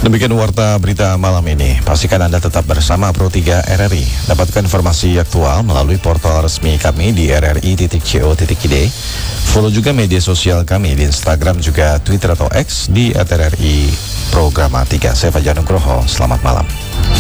Demikian warta berita malam ini. Pastikan Anda tetap bersama Pro3 RRI. Dapatkan informasi aktual melalui portal resmi kami di rri.co.id. Follow juga media sosial kami di Instagram juga Twitter atau X di @RRI Programa 3. Saya Fajar Nugroho. Selamat malam.